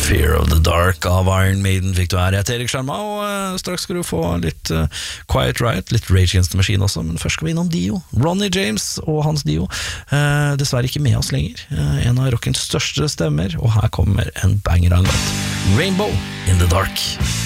Fear of the Dark av Iron Maiden fikk du her. Jeg heter Erik Sjarma, og straks skal du få litt Quiet Riot, litt Rage Against the Machine også, men først skal vi innom Dio. Ronny James og hans Dio, dessverre ikke med oss lenger. En av rockens største stemmer, og her kommer en banger av en låt. Rainbow in the Dark.